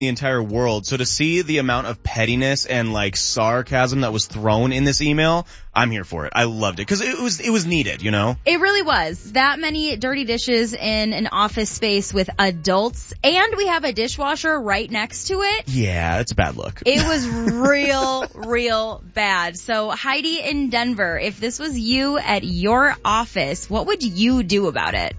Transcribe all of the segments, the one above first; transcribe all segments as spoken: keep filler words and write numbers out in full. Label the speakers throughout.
Speaker 1: the entire world. So to see the amount of pettiness and like sarcasm that was thrown in this email, I'm here for it. I loved it because it was it was needed, you know?
Speaker 2: It really was. That many dirty dishes in an office space with adults, and we have a dishwasher right next to it.
Speaker 1: Yeah, it's a bad look.
Speaker 2: It was real, real bad. So Heidi in Denver, if this was you at your office, what would you do about it?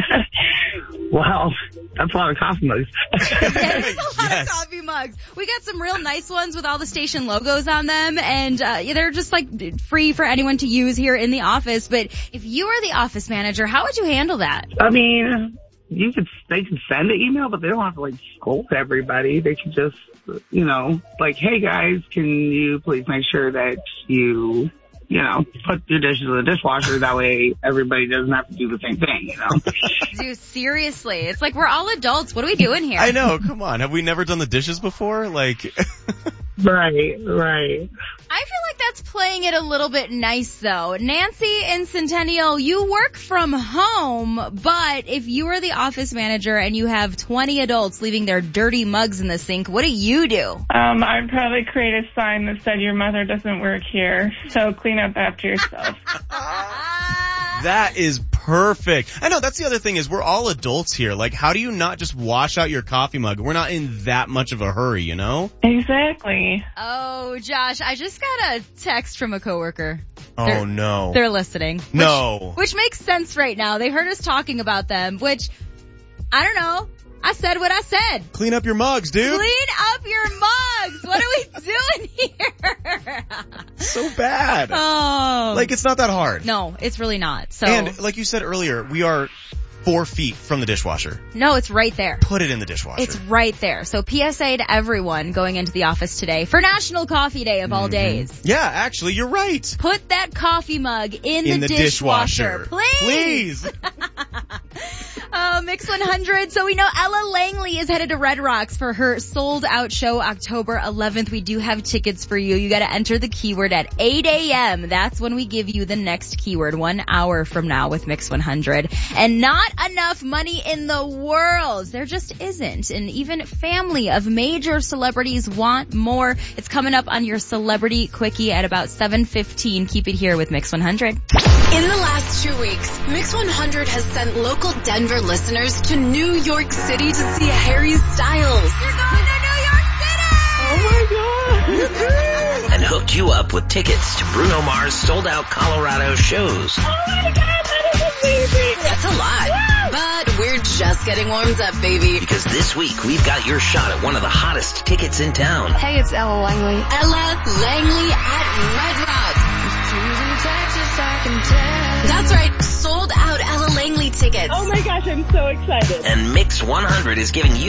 Speaker 3: Wow, that's a lot of coffee mugs.
Speaker 2: Yeah, there's a lot
Speaker 1: Yes.
Speaker 2: of coffee mugs. We got some real nice ones with all the station logos on them, and uh, they're just like free for anyone to use here in the office. But if you were the office manager, how would you handle that?
Speaker 3: I mean, you could, they could send an email, but they don't have to like scold everybody. They could just, you know, like, hey guys, can you please make sure that you, you know, put your dishes in the dishwasher. That way everybody doesn't have to do the same thing, you know?
Speaker 2: Dude, seriously. It's like we're all adults. What are we doing here?
Speaker 1: I know. Come on. Have we never done the dishes before? Like,
Speaker 3: Right, right.
Speaker 2: I feel like that's playing it a little bit nice, though. Nancy in Centennial, you work from home, but if you are the office manager and you have twenty adults leaving their dirty mugs in the sink, what do you do?
Speaker 4: Um, I'd probably create a sign that said your mother doesn't work here, so clean up after yourself.
Speaker 1: that is perfect. I know, that's the other thing is we're all adults here. Like, how do you not just wash out your coffee mug? We're not in that much of a hurry, you know?
Speaker 4: Exactly.
Speaker 2: Oh, Josh, I just got a text from a coworker.
Speaker 1: Oh,
Speaker 2: They're-
Speaker 1: no.
Speaker 2: They're listening. Which,
Speaker 1: No.
Speaker 2: Which makes sense right now. They heard us talking about them, which, I don't know. I said what I said.
Speaker 1: Clean up your mugs, dude.
Speaker 2: Clean up your mugs. What are we doing here?
Speaker 1: So bad.
Speaker 2: Oh.
Speaker 1: Like, it's not that hard.
Speaker 2: No, it's really not. So
Speaker 1: And like you said earlier, we are four feet from the dishwasher.
Speaker 2: no, it's right there.
Speaker 1: Put it in the dishwasher.
Speaker 2: It's right there. So P S A to everyone going into the office today for National Coffee Day of all days.
Speaker 1: Yeah, actually, you're right.
Speaker 2: Put that coffee mug in,
Speaker 1: In
Speaker 2: the,
Speaker 1: the
Speaker 2: dishwasher.
Speaker 1: dishwasher.
Speaker 2: Please.
Speaker 1: Please.
Speaker 2: Oh, Mix one hundred. So we know Ella Langley is headed to Red Rocks for her sold out show October eleventh. We do have tickets for you. You got to enter the keyword at eight a.m. That's when we give you the next keyword, one hour from now with Mix one hundred. And not enough money in the world. There just isn't. And even family of major celebrities want more. It's coming up on your Celebrity Quickie at about seven fifteen. Keep it here with Mix one hundred.
Speaker 5: In the last two weeks, Mix one hundred has sent local Denver listeners to New York City to see Harry Styles.
Speaker 2: You're going to New York City!
Speaker 3: Oh my God.
Speaker 6: And hooked you up with tickets to Bruno Mars sold-out Colorado shows.
Speaker 3: Oh my God, that is amazing.
Speaker 5: That's a lot. But we're just getting warmed up, baby.
Speaker 6: Because this week, we've got your shot at one of the hottest tickets in town.
Speaker 7: Hey, it's Ella Langley.
Speaker 5: Ella Langley at Red Rocks. That's right, sold out Ella Langley tickets.
Speaker 4: Oh my gosh, I'm so excited.
Speaker 6: And Mix one hundred is giving you